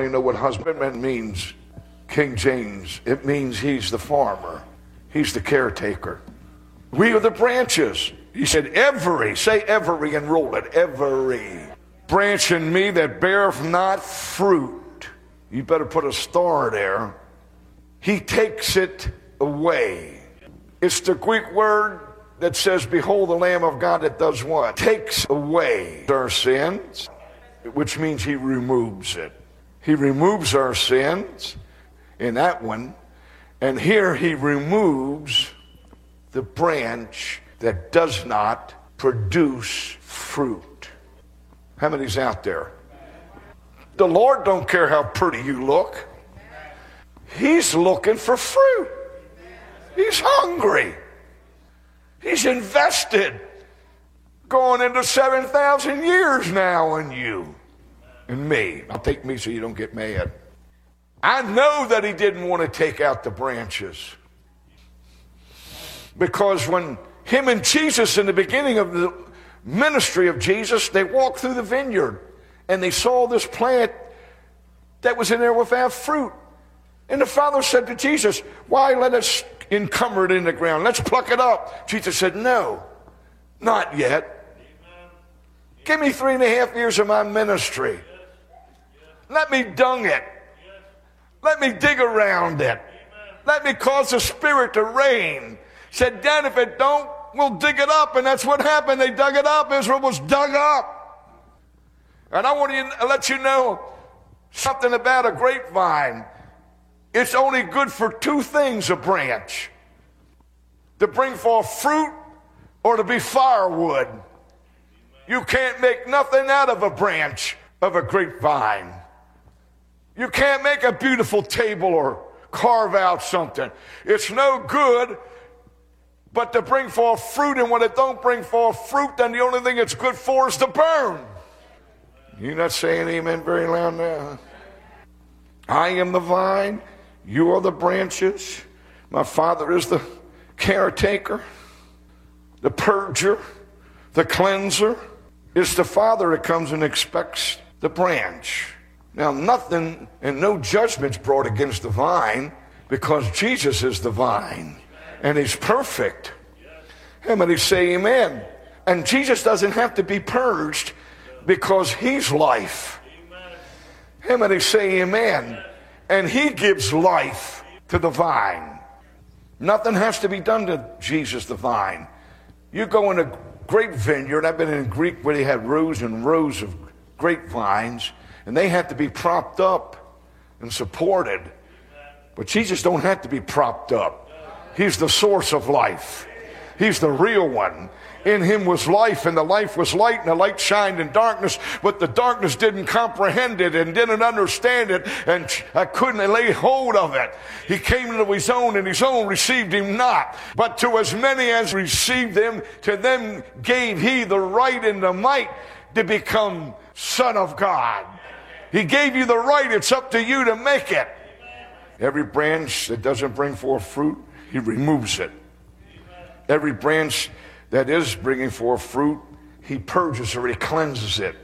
many know what husbandman means? King James, it means he's the farmer. He's the caretaker. We are the branches. He said, say every and roll it. Every branch in me that beareth not fruit. You better put a star there. He takes it away. It's the Greek word that says, behold the Lamb of God that does what? Takes away our sins, which means he removes it. He removes our sins in that one. And here he removes the branch that does not produce fruit. How many's out there? The Lord don't care how pretty you look. He's looking for fruit. He's hungry. He's invested going into 7,000 years now in you and me. I'll take me so you don't get mad. I know that he didn't want to take out the branches. Because when him and Jesus, in the beginning of the ministry of Jesus, they walked through the vineyard and they saw this plant that was in there without fruit. And the Father said to Jesus, why let us encumber it in the ground? Let's pluck it up. Jesus said, no, not yet. Give me 3.5 years of my ministry. Let me dung it. Let me dig around it. Let me cause the Spirit to reign. Said, Dad, if it don't, we'll dig it up. And that's what happened. They dug it up. Israel was dug up. And I want to let you know something about a grapevine. It's only good for two things, a branch. To bring forth fruit or to be firewood. You can't make nothing out of a branch of a grapevine. You can't make a beautiful table or carve out something. It's no good but to bring forth fruit, and when it don't bring forth fruit, then the only thing it's good for is to burn. You're not saying amen very loud now. I am the vine, you are the branches. My Father is the caretaker, the purger, the cleanser. It's the Father that comes and expects the branch. Now, nothing and no judgment's brought against the vine because Jesus is the vine and he's perfect. How many say amen? And Jesus doesn't have to be purged because he's life. How many say amen? And he gives life to the vine. Nothing has to be done to Jesus the vine. You go in a grape vineyard. I've been in Greek where they had rows and rows of grapevines. And they had to be propped up and supported. But Jesus don't have to be propped up. He's the source of life. He's the real one. In him was life, and the life was light, and the light shined in darkness, but the darkness didn't comprehend it and didn't understand it, and I couldn't lay hold of it. He came into his own, and his own received him not. But to as many as received him, to them gave he the right and the might to become Son of God. He gave you the right. It's up to you to make it. Every branch that doesn't bring forth fruit, he removes it. Every branch that is bringing forth fruit, he purges or he cleanses it.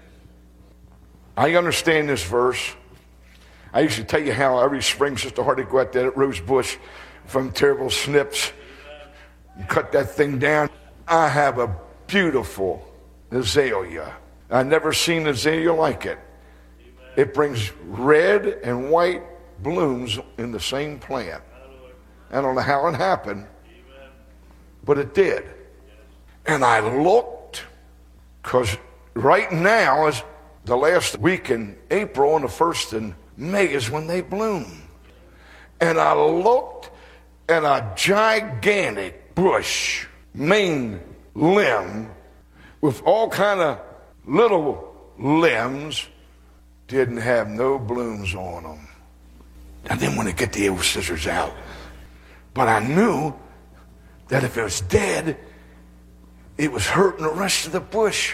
I understand this verse. I used to tell you how every spring Sister Hardy go out there at Rose Bush from terrible snips and cut that thing down. I have a beautiful azalea. I've never seen azalea like it. It brings red and white blooms in the same plant. I don't know how it happened, but it did. And I looked, because right now is the last week in April and the first in May is when they bloom. And I looked, and a gigantic bush, main limb, with all kind of little limbs, didn't have no blooms on them. I didn't want to get the old scissors out. But I knew that if it was dead, it was hurting the rest of the bush.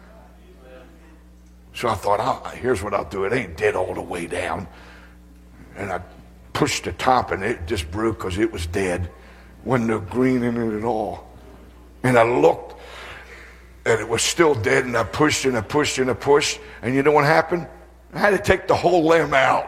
So I thought, here's what I'll do. It ain't dead all the way down. And I pushed the top, and it just broke because it was dead. Wasn't no green in it at all. And I looked, and it was still dead, and I pushed and I pushed and I pushed. And you know what happened? I had to take the whole limb out.